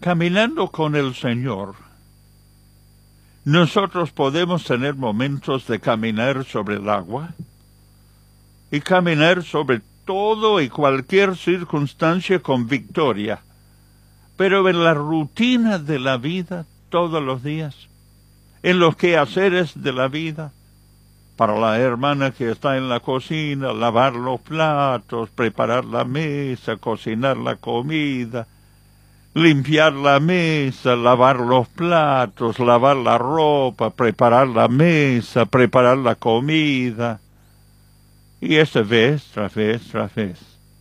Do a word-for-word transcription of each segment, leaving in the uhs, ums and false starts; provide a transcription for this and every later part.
Caminando con el Señor, nosotros podemos tener momentos de caminar sobre el agua y caminar sobre todo y cualquier circunstancia con victoria. Pero en la rutina de la vida, todos los días, en los quehaceres de la vida, para la hermana que está en la cocina, lavar los platos, preparar la mesa, cocinar la comida, limpiar la mesa, lavar los platos, lavar la ropa, preparar la mesa, preparar la comida. Y esa vez, tras vez, tras vez.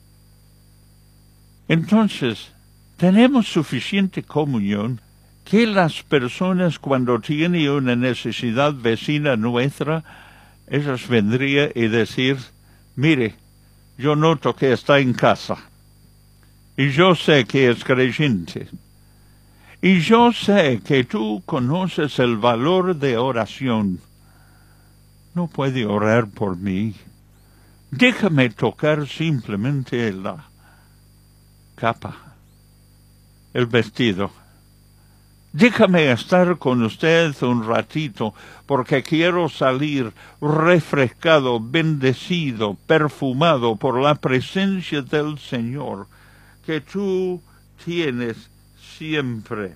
Entonces, tenemos suficiente comunión que las personas cuando tienen una necesidad vecina nuestra, ellas vendrían y decir, mire, yo noto que está en casa. Y yo sé que es creyente. Y yo sé que tú conoces el valor de oración. No puede orar por mí. Déjame tocar simplemente la capa, el vestido. Déjame estar con usted un ratito, porque quiero salir refrescado, bendecido, perfumado por la presencia del Señor, que tú tienes siempre.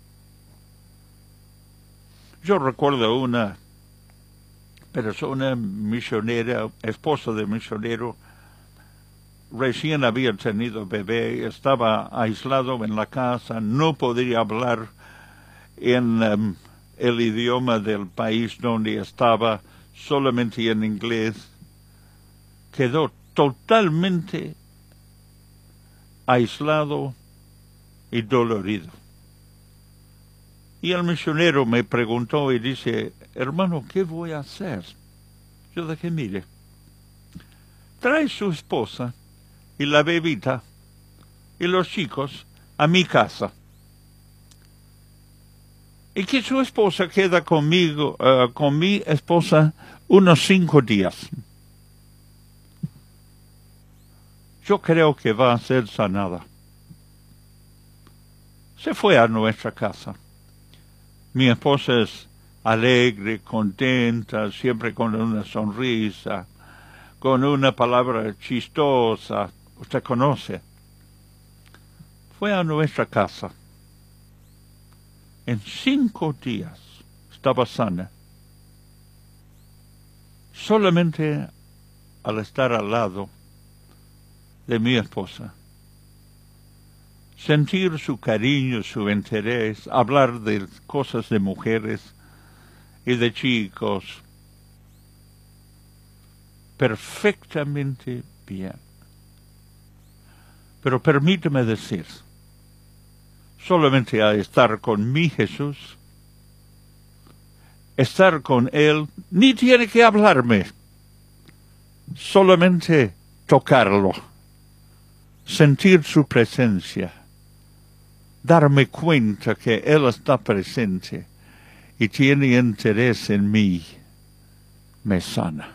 Yo recuerdo una persona misionera, esposa de misionero, recién había tenido bebé, estaba aislado en la casa, no podía hablar en um, el idioma del país donde estaba, solamente en inglés. Quedó totalmente aislado y dolorido. Y el misionero me preguntó y dice, hermano, ¿qué voy a hacer? Yo dije, mire, trae su esposa y la bebita y los chicos a mi casa. Y que su esposa queda conmigo, uh, con mi esposa, unos cinco días. Yo creo que va a ser sanada. Se fue a nuestra casa. Mi esposa es alegre, contenta, siempre con una sonrisa, con una palabra chistosa. Usted conoce. Fue a nuestra casa. En cinco días estaba sana. Solamente al estar al lado de mi esposa. Sentir su cariño, su interés, hablar de cosas de mujeres y de chicos. Perfectamente bien. Pero permíteme decir, solamente a estar con mi Jesús, estar con Él, ni tiene que hablarme, solamente tocarlo, sentir su presencia, darme cuenta que Él está presente y tiene interés en mí, me sana.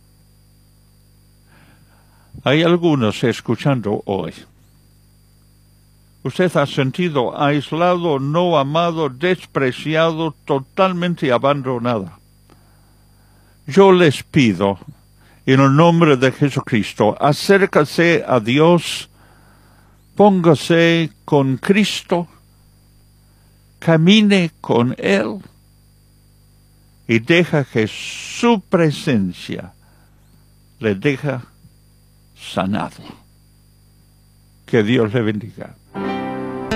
Hay algunos escuchando hoy. Usted ha sentido aislado, no amado, despreciado, totalmente abandonado. Yo les pido, en el nombre de Jesucristo, acércase a Dios, póngase con Cristo, camine con Él y deja que su presencia le deja sanado. Que Dios le bendiga.